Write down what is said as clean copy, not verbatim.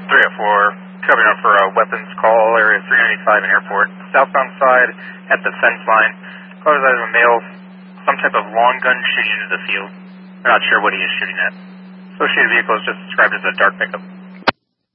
304, coming up for a weapons call, area 395 in airport. Southbound side at the fence line. Cars out of a male, some type of long gun shooting into the field. They're not sure what he is shooting at. Associated vehicle is just described as a dark pickup.